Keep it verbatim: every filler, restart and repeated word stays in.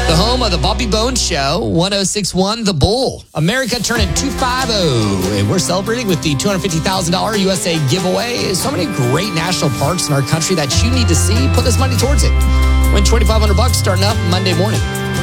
The home of the Bobby Bones Show, one oh six point one The Bull. America turning two fifty, and we're celebrating with the two hundred fifty thousand dollars U S A giveaway. So many great national parks in our country that you need to see. Put this money towards it. Win twenty-five hundred bucks starting up Monday morning.